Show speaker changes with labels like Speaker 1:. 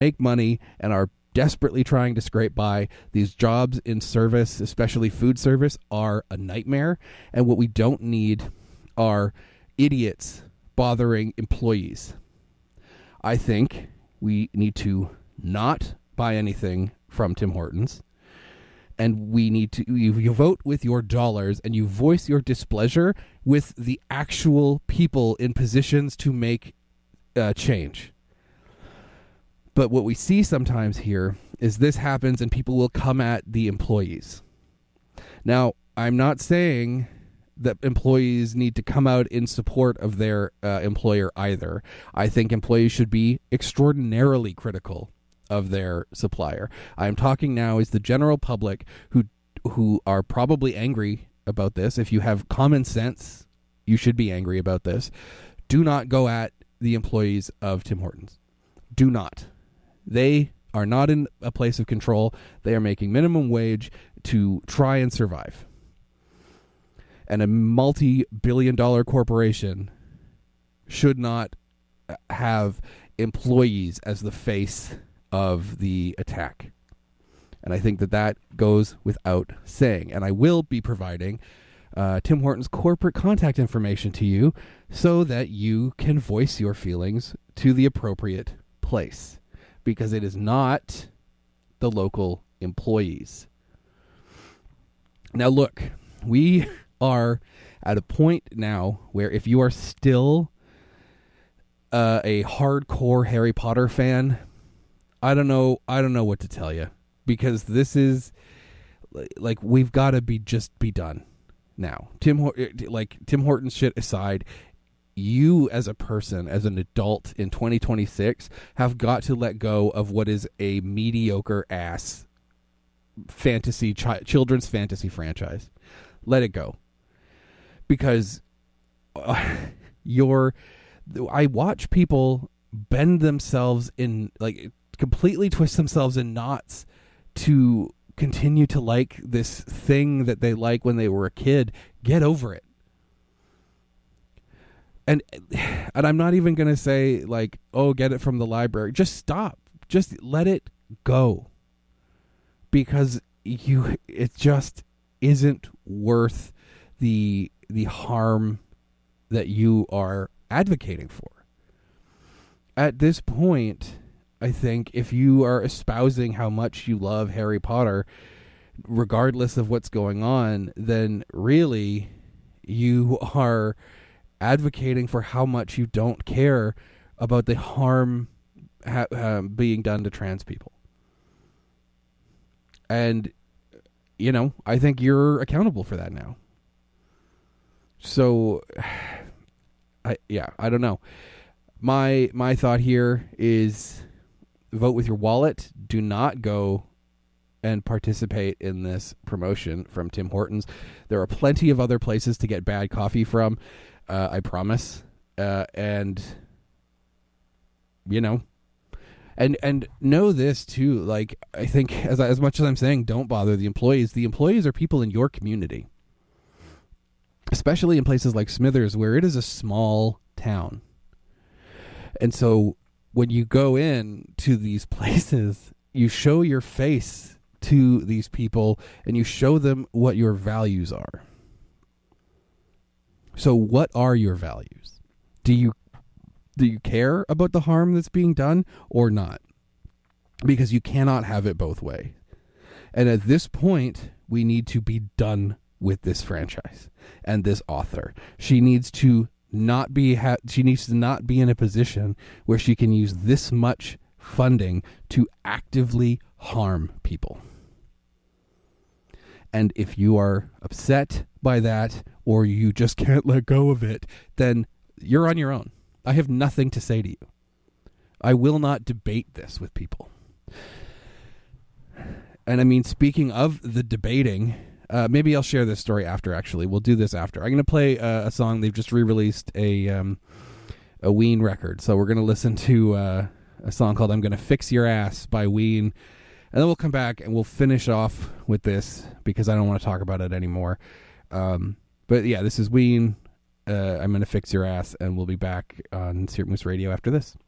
Speaker 1: make money and are desperately trying to scrape by. These jobs in service, especially food service, are a nightmare. And what we don't need are idiots bothering employees. I think we need to not buy anything from Tim Hortons. And we need to, you vote with your dollars and you voice your displeasure with the actual people in positions to make change. But what we see sometimes here is this happens and people will come at the employees. Now, I'm not saying that employees need to come out in support of their employer either. I think employees should be extraordinarily critical of their supplier. I'm talking now as the general public who are probably angry about this. If you have common sense, you should be angry about this. Do not go at the employees of Tim Hortons. Do not. They are not in a place of control. They are making minimum wage to try and survive. And a multi-billion-dollar corporation should not have employees as the face of the attack. And I think that goes without saying. And I will be providing Tim Hortons corporate contact information to you so that you can voice your feelings to the appropriate place. Because it is not the local employees. Now look, we are at a point now where if you are still a hardcore Harry Potter fan, I don't know what to tell you, because this is like we've got to be done now. Tim Hortons shit aside, you as a person, as an adult in 2026, have got to let go of what is a mediocre ass fantasy children's fantasy franchise. Let it go, because I watch people bend themselves in completely twist themselves in knots to continue to like this thing that they like when they were a kid. Get over it. And I'm not even going to say get it from the library. Just stop. Just let it go. Because it just isn't worth the harm that you are advocating for. At this point, I think if you are espousing how much you love Harry Potter, regardless of what's going on, then really you are advocating for how much you don't care about the harm being done to trans people. And, I think you're accountable for that now. So, I don't know. My thought here is vote with your wallet. Do not go and participate in this promotion from Tim Hortons. There are plenty of other places to get bad coffee from. I promise. And know this too. I think as much as I'm saying, don't bother the employees are people in your community, especially in places like Smithers, where it is a small town. And so when you go in to these places, you show your face to these people and you show them what your values are. So what are your values? Do you care about the harm that's being done or not? Because you cannot have it both ways. And at this point, we need to be done with this franchise and this author. She needs to not be in a position where she can use this much funding to actively harm people. And if you are upset by that, or you just can't let go of it, then you're on your own. I have nothing to say to you. I will not debate this with people. And I mean, speaking of the debating, maybe I'll share this story after, actually. We'll do this after. I'm going to play a song. They've just re-released a Ween record. So we're going to listen to a song called I'm Gonna Fix Your Ass by Ween. And then we'll come back and we'll finish off with this because I don't want to talk about it anymore. But yeah, this is Ween. I'm Gonna Fix Your Ass, and we'll be back on Secret Moose Radio after this.